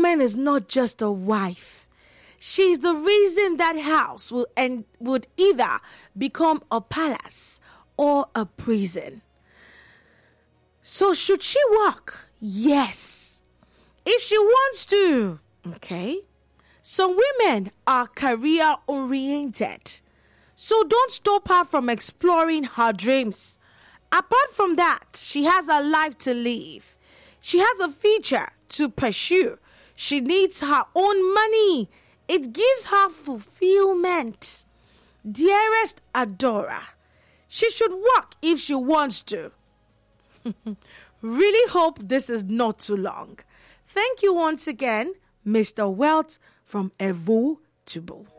woman is not just a wife. She's the reason that house would either become a palace or a prison. So should she work? Yes. If she wants to. Okay. Some women are career oriented. So don't stop her from exploring her dreams. Apart from that, she has a life to live. She has a future to pursue. She needs her own money. It gives her fulfillment. Dearest Adora, she should work if she wants to. Really hope this is not too long. Thank you once again, Mr. Wealth from Evo Tubo.